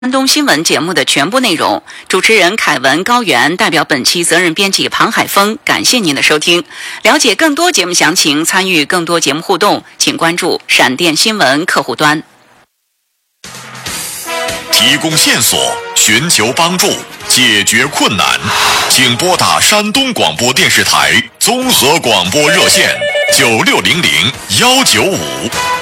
山东新闻节目的全部内容，主持人凯文、高原代表本期责任编辑庞海峰，感谢您的收听。了解更多节目详情，参与更多节目互动，请关注闪电新闻客户端。 提供线索，寻求帮助，解决困难，请拨打山东广播电视台综合广播热线9600-195。